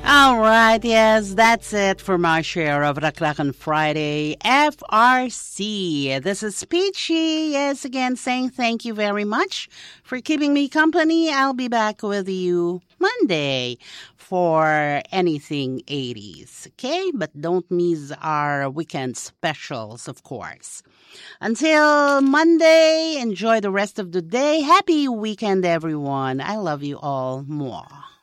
All right, yes, that's it for my share of Raklakan Friday FRC. This is Peachy, yes, again saying thank you very much for keeping me company. I'll be back with you Monday for anything 80s, okay? But don't miss our weekend specials, of course. Until Monday, enjoy the rest of the day. Happy weekend, everyone. I love you all more.